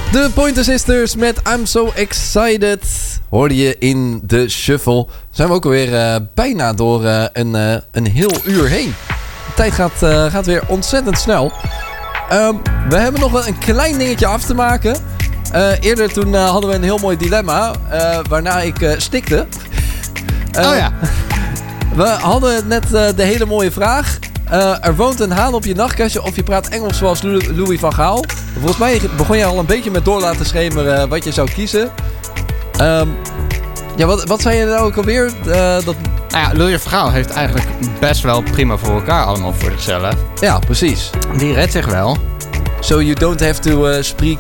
De Pointer Sisters met I'm So Excited hoorde je in de shuffle. Zijn we ook alweer bijna door een heel uur heen. De tijd gaat weer ontzettend snel. We hebben nog wel een klein dingetje af te maken. Eerder toen hadden we een heel mooi dilemma. Waarna ik stikte. Oh ja. We hadden net de hele mooie vraag. Er woont een haan op je nachtkastje of je praat Engels zoals Louis van Gaal. Volgens mij begon je al een beetje met door laten schemeren wat je zou kiezen. Wat zei je nou ook alweer? Nou ja, Louis van Gaal heeft eigenlijk best wel prima voor elkaar allemaal voor zichzelf. Ja, precies. Die redt zich wel. So you don't have to speak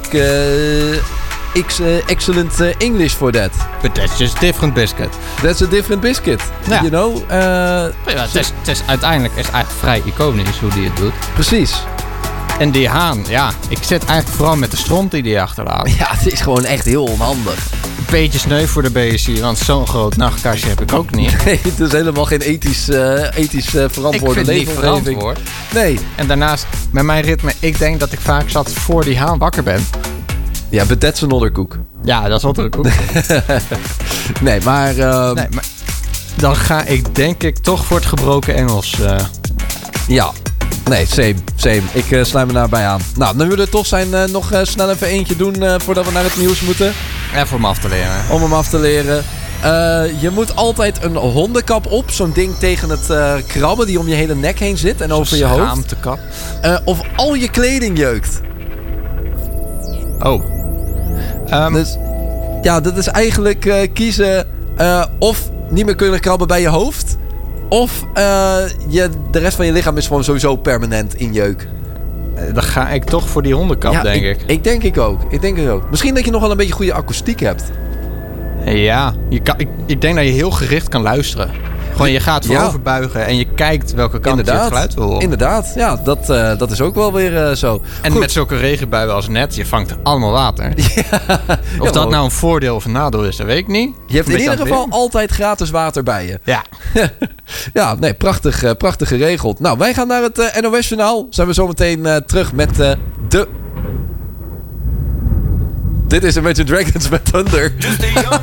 excellent English for that. But that's just different biscuit. That's a different biscuit. Ja. You know? Uiteindelijk is het eigenlijk vrij iconisch hoe die het doet. Precies. En die haan, ja, ik zit eigenlijk vooral met de stront die hij achterlaat. Ja, het is gewoon echt heel onhandig. Een beetje sneu voor de BSC, want zo'n groot nachtkastje heb ik ook niet. Nee, het is helemaal geen ethisch verantwoorde ik vind het niet verantwoord. Nee. En daarnaast, met mijn ritme, ik denk dat ik vaak zat voor die haan wakker ben. Ja, but that's another cook. Ja, dat is wat ook. Nee, maar dan ga ik denk ik toch voor het gebroken Engels. Ja. Nee, same. Ik sluit me daarbij aan. Nou, dan willen we toch zijn nog snel even eentje doen voordat we naar het nieuws moeten. Even om af te leren. Om hem af te leren. Je moet altijd een hondenkap op. Zo'n ding tegen het krabben die om je hele nek heen zit en over je hoofd. Schaamtekap. Of al je kleding jeukt. Oh. Dus ja, dat is eigenlijk kiezen of niet meer kunnen krabben bij je hoofd. Of de rest van je lichaam is gewoon sowieso permanent in jeuk. Dan ga ik toch voor die hondenkap, Ja, denk ik. Ik denk ik ook. Misschien dat je nog wel een beetje goede akoestiek hebt. Ja, ik denk dat je heel gericht kan luisteren. Gewoon, je gaat voorover buigen en je kijkt welke kant je het geluid wil horen. Inderdaad, ja, dat is ook wel weer zo. En Goed. met zulke regenbuien als net, je vangt allemaal water. Ja. Of dat nou een voordeel of een nadeel is, dat weet ik niet. Je hebt in ieder geval altijd gratis water bij je. Ja. Ja, nee, prachtig geregeld. Nou, wij gaan naar het NOS-journaal. Zijn we zometeen terug met de... Dit is Imagine Dragons met Thunder.